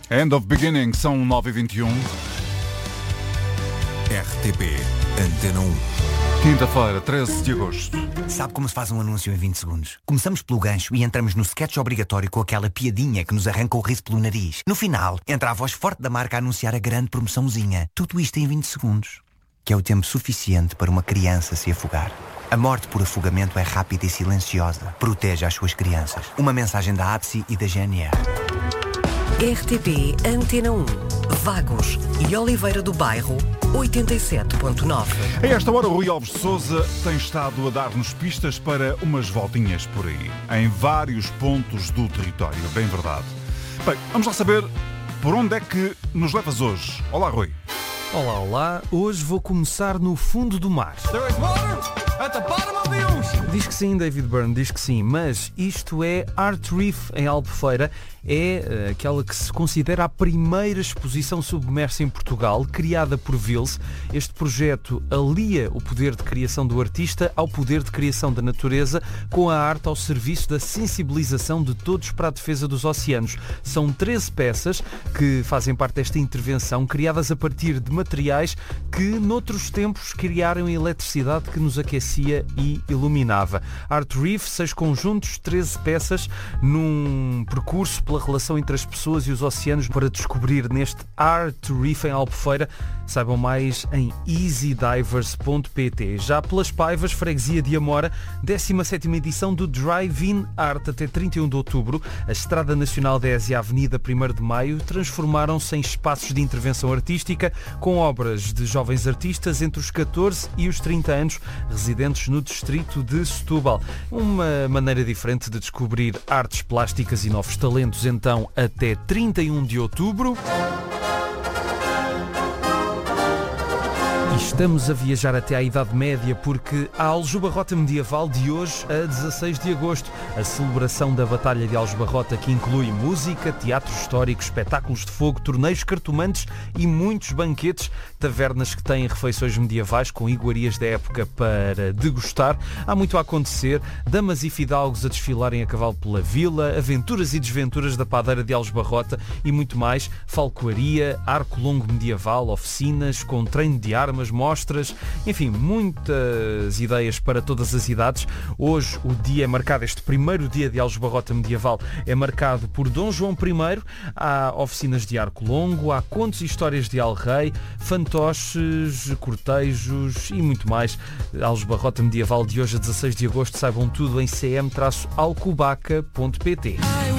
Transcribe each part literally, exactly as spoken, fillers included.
End of Beginning, são nove e vinte e um. R T P Antena um. Quinta-feira, treze de agosto. Sabe como se faz um anúncio em vinte segundos? Começamos pelo gancho e entramos no sketch obrigatório com aquela piadinha que nos arranca o riso pelo nariz. No final, entra a voz forte da marca a anunciar a grande promoçãozinha. Tudo isto em vinte segundos, que é o tempo suficiente para uma criança se afogar. A morte por afogamento é rápida e silenciosa. Proteja as suas crianças. Uma mensagem da A B S I e da G N R. R T P Antena um, Vagos e Oliveira do Bairro, oitenta e sete ponto nove. A esta hora, o Rui Alves de Sousa tem estado a dar-nos pistas para umas voltinhas por aí, em vários pontos do território, bem verdade. Bem, vamos lá saber por onde é que nos levas hoje. Olá, Rui. Olá, olá. Hoje vou começar no fundo do mar. Diz que sim, David Byrne, diz que sim, mas isto é Art Reef, em Albufeira. É uh, aquela que se considera a primeira exposição submersa em Portugal, criada por Vils. Este projeto alia o poder de criação do artista ao poder de criação da natureza, com a arte ao serviço da sensibilização de todos para a defesa dos oceanos. São treze peças que fazem parte desta intervenção, criadas a partir de materiais que, noutros tempos, criaram a eletricidade que nos aquecia e iluminava. Art Reef, seis conjuntos, treze peças, num percurso pela relação entre as pessoas e os oceanos para descobrir neste Art Reef em Albufeira. Saibam mais em easy divers ponto p t. Já pelas Paivas, freguesia de Amora, décima sétima edição do Drive-In Art até trinta e um de outubro. A Estrada Nacional dez e a Avenida primeiro de Maio transformaram-se em espaços de intervenção artística com obras de jovens artistas entre os catorze e os trinta anos, residentes no distrito de Setúbal. Uma maneira diferente de descobrir artes plásticas e novos talentos, então, até trinta e um de outubro. E estamos a viajar até à Idade Média porque a Aljubarrota Medieval de hoje a dezasseis de agosto. A celebração da Batalha de Aljubarrota, que inclui música, teatro histórico, espetáculos de fogo, torneios cartomantes e muitos banquetes. Tavernas que têm refeições medievais com iguarias da época para degustar. Há muito a acontecer. Damas e fidalgos a desfilarem a cavalo pela vila, aventuras e desventuras da padeira de Aljubarrota e muito mais. Falcoaria, arco longo medieval, oficinas com treino de armas, mostras, enfim, muitas ideias para todas as idades. Hoje o dia é marcado, este primeiro dia de Aljubarrota Medieval é marcado por Dom João I. Há oficinas de arco longo, há contos e histórias de El-Rei, fantoches, cortejos e muito mais. Aljubarrota Medieval de hoje a dezasseis de agosto, saibam tudo em c m alcobaca ponto p t.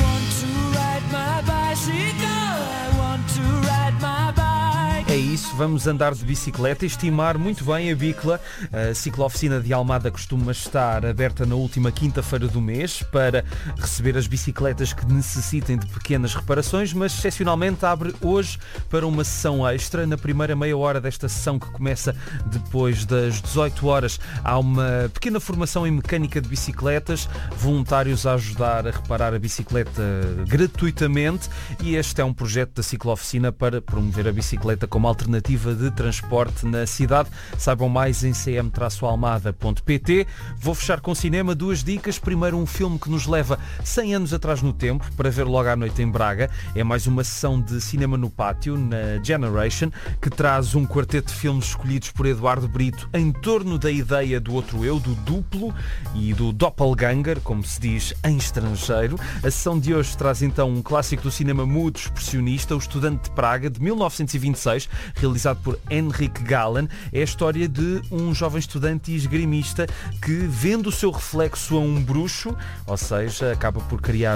É isso, vamos andar de bicicleta e estimar muito bem a bicla. A ciclooficina de Almada costuma estar aberta na última quinta-feira do mês para receber as bicicletas que necessitem de pequenas reparações, mas excepcionalmente abre hoje para uma sessão extra. Na primeira meia hora desta sessão, que começa depois das dezoito horas, há uma pequena formação em mecânica de bicicletas, voluntários a ajudar a reparar a bicicleta gratuitamente, e este é um projeto da ciclooficina para promover a bicicleta como alternativa de transporte na cidade. Saibam mais em c m almada ponto p t. Vou fechar com cinema, duas dicas. Primeiro, um filme que nos leva cem anos atrás no tempo, para ver logo à noite em Braga. É mais uma sessão de cinema no pátio, na Generation, que traz um quarteto de filmes escolhidos por Eduardo Brito em torno da ideia do outro eu, do duplo e do doppelganger, como se diz em estrangeiro. A sessão de hoje traz então um clássico do cinema mudo expressionista, O Estudante de Praga, de mil novecentos e vinte e seis, realizado por Henrik Gallen. É a história de um jovem estudante e esgrimista que, vendo o seu reflexo a um bruxo, ou seja, acaba por criar